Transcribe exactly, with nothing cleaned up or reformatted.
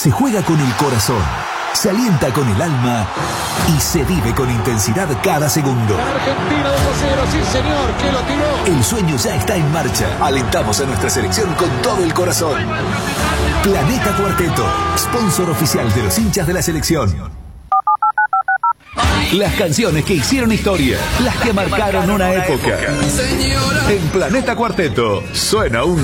Se juega con el corazón, se alienta con el alma y se vive con intensidad cada segundo. Argentina dos a cero, sí señor, que lo tiró. El sueño ya está en marcha. Alentamos a nuestra selección con todo el corazón. Planeta Cuarteto, sponsor oficial de los hinchas de la selección. Las canciones que hicieron historia, las que marcaron una época. En Planeta Cuarteto suena un